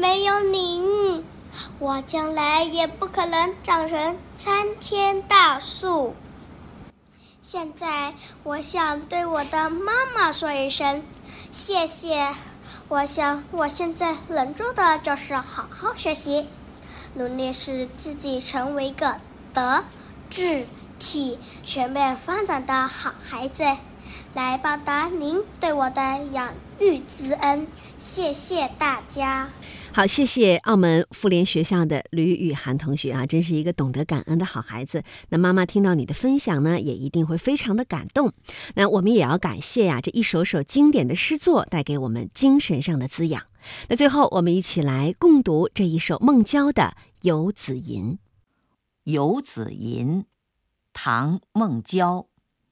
没有您，我将来也不可能长成参天大树。现在我想对我的妈妈说一声谢谢。我想我现在能做的就是好好学习，努力使自己成为一个德智体全面发展的好孩子，来报答您对我的养育之恩。谢谢大家。 好，谢谢澳门妇联学校的吕雨涵同学啊，真是一个懂得感恩的好孩子。那妈妈听到你的分享呢，也一定会非常的感动。那我们也要感谢这一首首经典的诗作带给我们精神上的滋养。那最后我们一起来共读这一首孟郊的《游子吟》。《 游子吟》唐·孟郊。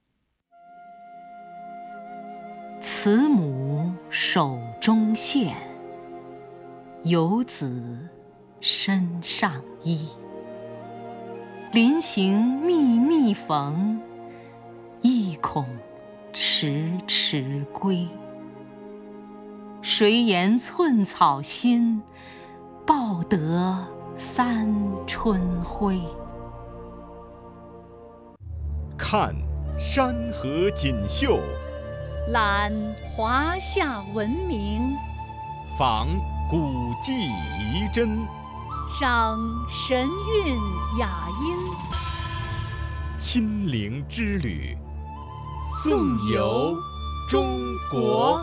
慈母手中线，游子身上衣。临行密密缝，意恐迟迟归。谁言寸草心，报得三春晖。 看山河锦绣， 览华夏文明， 访古迹遗珍， 赏神韵雅音。 心灵之旅，颂游中国。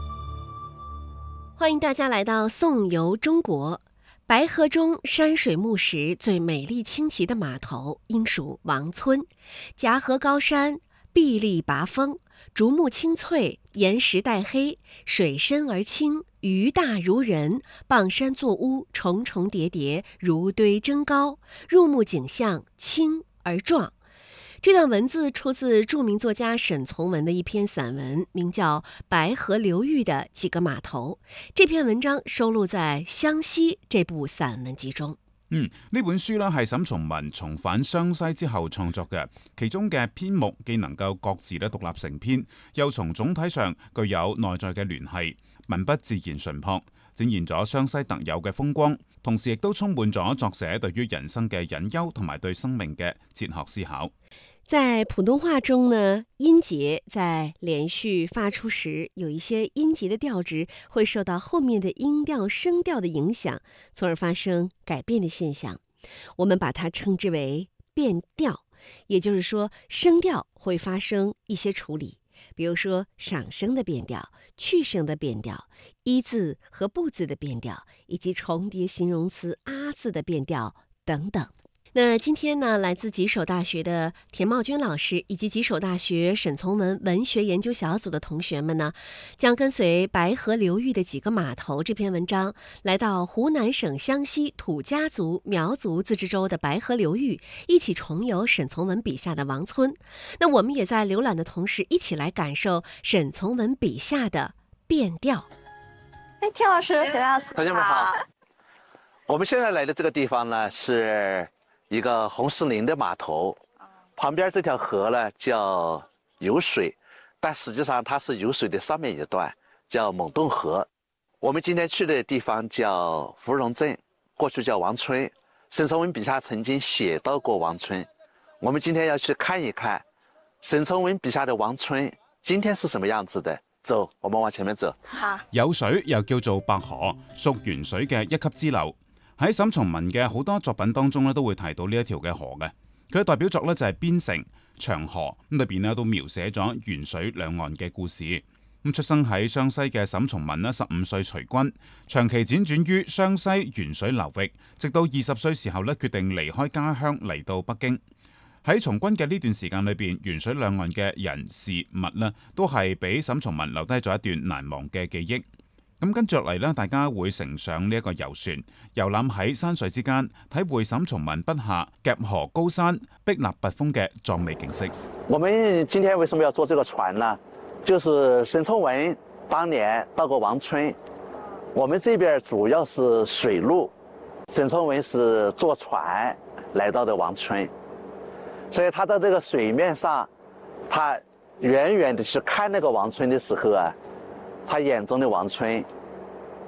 欢迎大家来到颂游中国。白河中山水木石最美丽清奇的码头应属王村。夹河高山，壁立拔峰，竹木青翠，岩石带黑，水深而清，鱼大如人，傍山作屋，重重叠叠，如堆真高，入目景象清而壮。这段文字出自著名作家沈从文的一篇散文，名叫《白河流域的几个碼頭》。這篇文章收錄在《湘西》這部散文集中。 呢本書呢係沈從文重返湘西之後創作嘅，其中嘅篇目既能夠各自獨立成篇，又從總體上具有內在嘅聯繫，文筆自然淳樸，展現咗湘西特有嘅風光，同時亦都充滿咗作者對於人生嘅隱憂同埋對生命嘅哲學思考。 在普通話中呢，音節在連續發出時，有一些音節的調值會受到後面的音調聲調的影響，從而發生改變的現象。我們把它稱之為變調，也就是說聲調會發生一些處理，比如說上聲的變調、去聲的變調、一字和不字的變調，以及重疊形容詞啊字的變調等等。那今天呢，來自吉首大學的田茂君老師以及吉首大學沈從文文學研究小組的同學們呢，將跟隨白河流域的幾個碼頭這篇文章，來到湖南省湘西土家族苗族自治州的白河流域，一起重遊沈從文筆下的王村。那我們也在瀏覽的同時，一起來感受沈從文筆下的變調。 田老師， 同學們好。我們現在來的這個地方呢，是一個紅石林的碼頭，旁邊這條河呢叫游水，但實際上它是游水的上面一段，叫勐洞河。我們今天去的地方叫芙蓉鎮，過去叫王村。沈從文筆下曾經寫到過王村，我們今天要去看一看沈從文筆下的王村今天是什麼樣子的。走，我們往前面走。 有水又叫做白河，屬元水嘅一級支流。喺沈從文嘅好多作品當中咧，都會提到呢一條嘅河嘅。佢嘅代表作咧就係《邊城》《長河》，咁裏邊咧都描寫咗元水兩岸嘅故事。咁出生喺湘西嘅沈從文咧，15歲隨軍，長期輾轉於湘西元水流域，直到20歲時候咧，決定離開家鄉嚟到北京。喺從軍嘅呢段時間裏邊，元水兩岸嘅人事物咧，都係俾沈從文留低咗一段難忘嘅記憶。咁跟住落嚟呢，大家會乘上呢一個遊船，遊覽喺山水之間，體會沈從文筆下夾河高山、壁立拔峰嘅壯美景色。 我們今天為什麼要坐這個船呢？就是沈從文當年到過王村，我們這邊主要是水路，沈從文是坐船來到的王村，所以他在這個水面上，他遠遠的去看那個王村的時候啊，他眼中的王村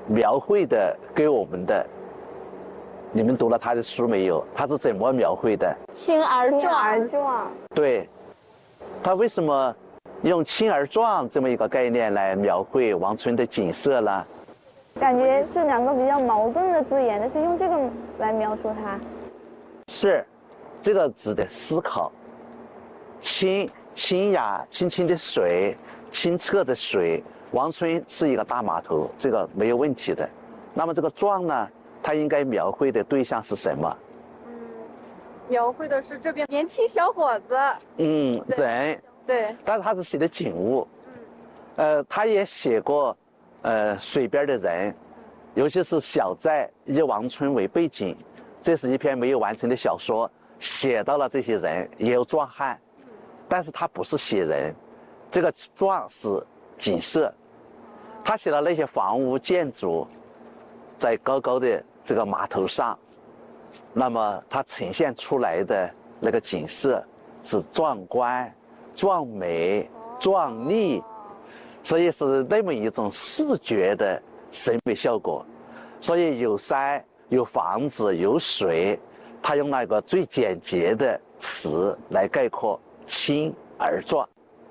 描绘的给我们的。你们读了他的书没有？他是怎么描绘的？ 轻而壮。 对，他为什么用轻而壮这么一个概念来描绘王村的景色呢？ 感觉是两个比较矛盾的字眼，但是用这个来描述它。 是，这个值得思考。清雅、清清的水，清澈的水，王村是一个大码头，这个没有问题的。那么这个壮呢？它应该描绘的对象是什么？ 描绘的是这边年轻小伙子。 人。 对。 但是他是写的景物。他也写过，水边的人，尤其是小寨以王村为背景，这是一篇没有完成的小说，写到了这些人，也有壮汉，但是他不是写人，这个壮是景色。他写了那些房屋建筑，在高高的这个码头上，那么它呈现出来的那个景色是壮观、壮美、壮丽，所以是那么一种视觉的审美效果。所以有山、有房子、有水，他用那个最简洁的词来概括，轻而壮。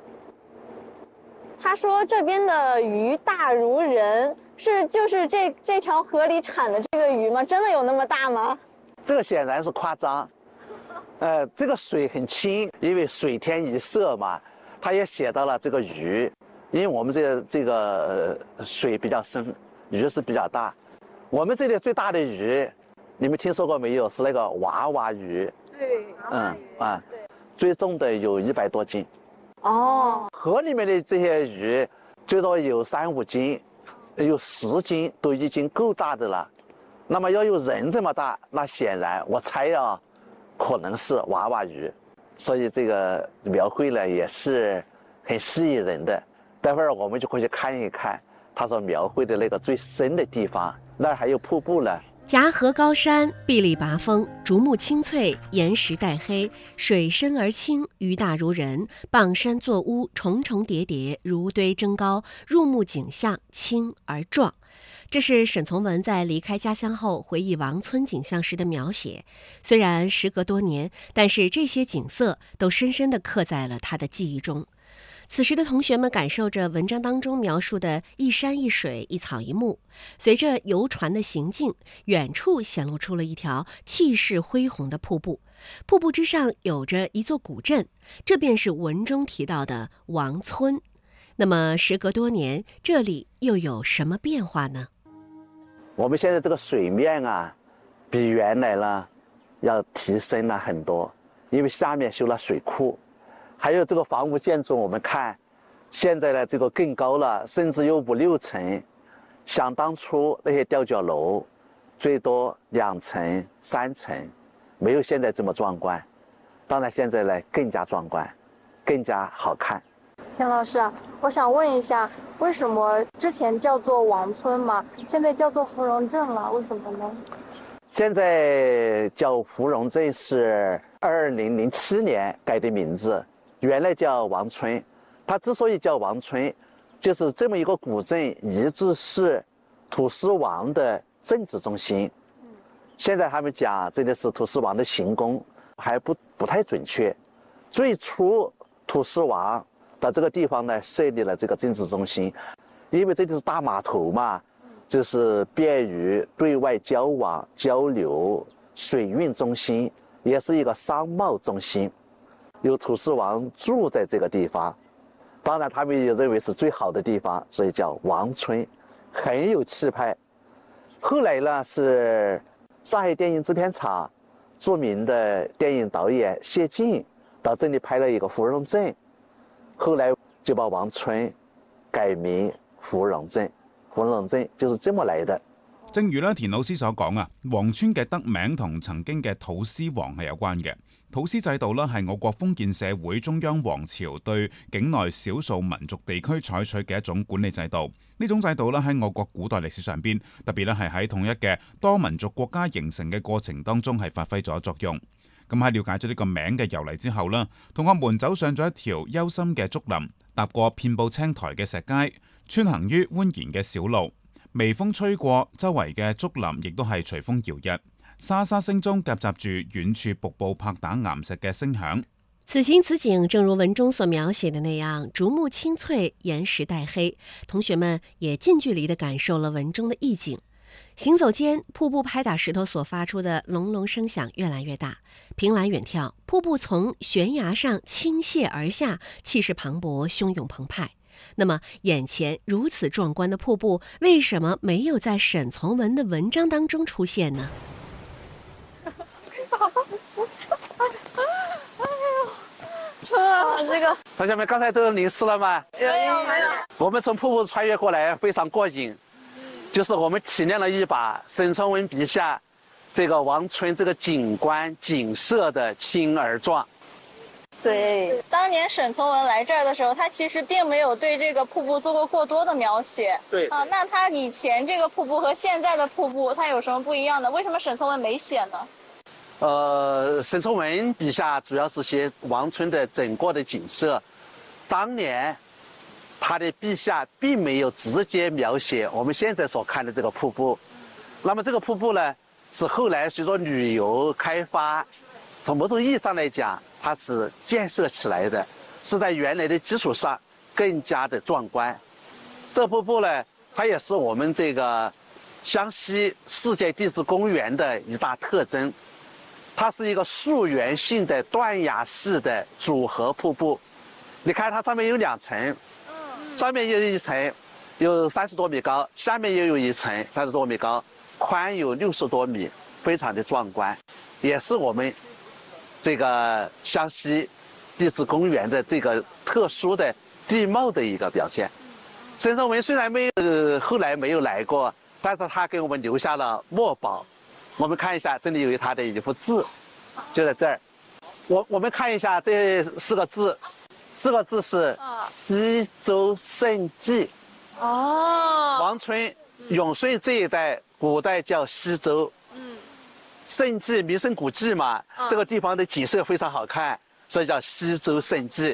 他说这边的鱼大如人，就是这条河里产的这个鱼吗？真的有那么大吗？ 这个显然是夸张。这个水很清，因为水天一色嘛。他也写到了这个鱼，因为我们这个水比较深，鱼是比较大。我们这里最大的鱼，你们听说过没有？是那个娃娃鱼。 对。 对。最重的有100多斤。河里面的这些鱼，最多有3、5斤，有10斤都已经够大的了。那么要有人这么大，那显然我猜可能是娃娃鱼。所以这个描绘呢也是很吸引人的。待会儿我们就可以看一看他所描绘的那个最深的地方，那儿还有瀑布呢。 夹河高山，壁立拔峰，竹木青翠，岩石带黑，水深而清，鱼大如人，傍山作屋，重重叠叠，如堆争高，入目景象轻而壮。这是沈从文在离开家乡后回忆王村景象时的描写。虽然时隔多年，但是这些景色都深深地刻在了他的记忆中。此时的同学们感受着文章当中描述的一山一水、一草一木，随着游船的行进，远处显露出了一条气势恢宏的瀑布。瀑布之上有着一座古镇，这便是文中提到的王村。那么时隔多年，这里又有什么变化呢？ 我们现在这个水面比原来呢要提升了很多，因为下面修了水库。还有这个房屋建筑，我们看现在呢这个更高了，甚至有5、6层。想当初那些吊脚楼最多2层、3层，没有现在这么壮观。当然现在呢更加壮观，更加好看。 田老师，我想问一下，为什么之前叫做王村嘛，现在叫做芙蓉镇了？为什么呢？ 现在叫芙蓉镇是2007年改的名字，原来叫王村。它之所以叫王村，就是这么一个古镇一直是土司王的政治中心。现在他们讲这里是土司王的行宫，还不太准确。最初土司王到这个地方呢设立了这个政治中心，因为这里是大码头嘛，就是便于对外交往交流，水运中心，也是一个商贸中心。有土司王住在这个地方，当然他们也认为是最好的地方，所以叫王村，很有气派。后来呢是上海电影制片厂著名的电影导演谢晋到这里拍了一个芙蓉镇，后来就把王村改名芙蓉镇。芙蓉鎮就是這麼嚟的。 正如田老師所講王村嘅得名同曾經嘅土司王係有關嘅。土司制度係我國封建社會中央皇朝對境內少數民族地區採取嘅一種管理制度。呢種制度喺我國古代歷史上邊，特別係喺統一嘅多民族國家形成嘅過程當中係發揮咗作用。咁喺了解咗呢個名嘅由嚟之後同學們走上咗一條幽深嘅竹林，踏過遍佈青苔嘅石階，穿行於蜿蜒嘅小路， 微風吹過，周圍嘅竹林亦都係隨風搖曳，沙沙聲中夾雜住遠處瀑布拍打岩石嘅聲響。 此情此景，正如文中所描寫的那樣，竹木青翠，岩石帶黑。同學們也近距離地感受了文中的意境。行走間，瀑布拍打石頭所發出的隆隆聲響越來越大，憑欄遠眺，瀑布從懸崖上傾瀉而下，氣勢磅礴，洶湧澎湃。那麼，眼前如此壯觀的瀑布，為什麼沒有在沈從文的文章當中出現呢？ 这个同学们刚才都淋湿了吗？ 没有。 我们从瀑布穿越过来，非常过瘾。就是我们体验了一把沈从文笔下这个王村这个景观景色的轻而壮。 对，当年沈从文来这儿的时候，他其实并没有对这个瀑布做过多的描写。 对啊，那他以前这个瀑布和现在的瀑布，它有什么不一样的？为什么沈从文没写呢？ 沈从文笔下主要是写王村的整个的景色，当年他的笔下并没有直接描写我们现在所看的这个瀑布。那么这个瀑布呢，是后来随着旅游开发，从某种意义上来讲，它是建设起来的，是在原来的基础上更加的壮观。这瀑布呢，它也是我们这个湘西世界地质公园的一大特征。它是一个溯源性的断崖式的组合瀑布，你看它上面有2层，上面有一层有30多米高，下面又有一层30多米高，宽有60多米，非常的壮观，也是我们这个湘西地质公园的这个特殊的地貌的一个表现。沈从文虽然后来没有来过，但是他给我们留下了墨宝。我们看一下，这里有他的一幅字，就在这儿。我们看一下这4个字，4个字是西周盛记。 哦， 王村永顺这一带古代叫西周。盛记名胜古迹嘛，这个地方的景色非常好看，所以叫西周盛記。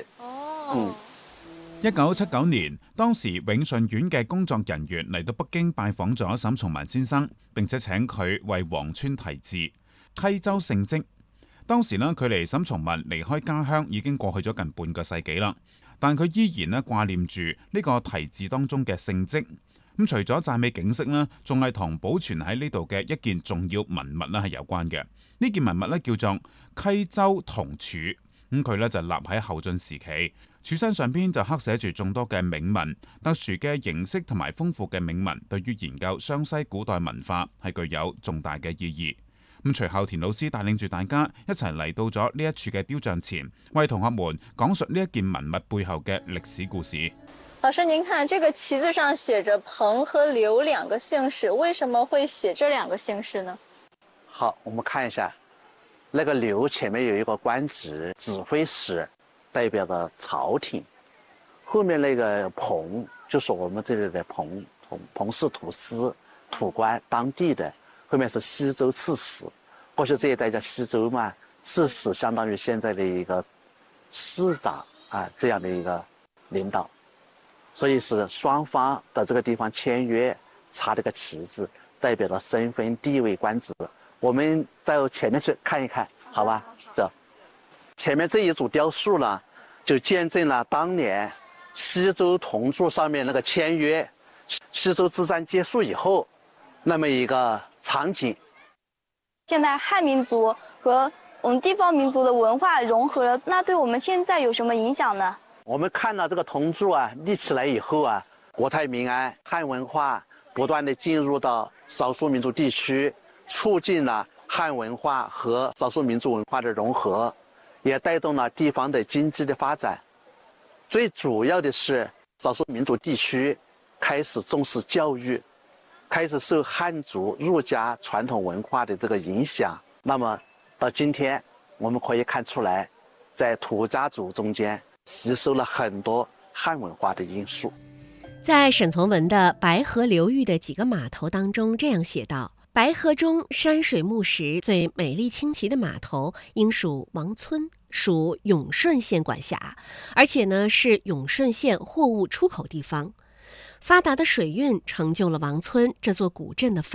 1979年，當時永順縣嘅工作人員嚟到北京拜訪咗沈從文先生，並且請佢為王村題字溪州勝跡。當時呢，距離沈從文離開家鄉已經過去咗近半個世紀啦，但佢依然呢掛念住呢個題字當中嘅勝跡。咁除咗讚美景色呢，仲係同保存喺呢度嘅一件重要文物呢係有關嘅。呢件文物呢叫做溪州銅柱，咁佢呢就立喺後晉時期。柱身上邊就刻寫住眾多嘅銘文，特殊嘅形式同埋豐富嘅銘文，對於研究湘西古代文化係具有重大嘅意義。咁隨後田老師帶領住大家一齊嚟到咗呢一處嘅雕像前，為同學們講述呢一件文物背後嘅歷史故事。 老師，您看這個旗子上寫着彭和劉2個姓氏，為什麼會寫這2個姓氏呢？ 好，我們看一下，那個劉前面有一個官職，指揮使，代表的朝廷。後面那個彭就是我們這裡的彭氏土司土官，當地的。後面是西周刺史，過去這一帶叫西周嘛，刺史相當於現在的一個司長啊，這樣的一個領導。所以是雙方的這個地方簽約，插這個旗子，代表了身份地位官職。我們到前面去看一看，好吧？走。前面這一組雕塑呢，就見證了當年西周銅柱上面那個簽約，西周之戰結束以後，那麼一個場景。 現在漢民族和我們地方民族的文化融合了，那對我們現在有什麼影響呢？ 我們看到這個銅柱啊立起來以後啊，國泰民安，漢文化不斷地進入到少數民族地區，促進了漢文化和少數民族文化的融合，也帶動了地方的經濟的發展。最主要的是少數民族地區開始重視教育，開始受漢族儒家傳統文化的這個影響。那麼到今天我們可以看出來，在土家族中間吸收了很多漢文化的因素。 在沈從文的白河流域的幾個碼頭當中，這樣寫道：白河中山水木石最美麗清奇的碼頭，應屬王村，屬永順縣管轄，而且呢是永順縣貨物出口地方。 发达的水运成就了王村这座古镇的